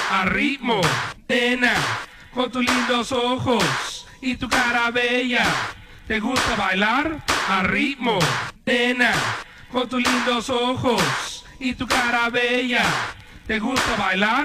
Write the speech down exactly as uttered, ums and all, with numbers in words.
a ritmo, nena, con tus lindos ojos y tu cara bella. ¿Te gusta bailar? A ritmo, nena, con tus lindos ojos y tu cara bella. ¿Te gusta bailar?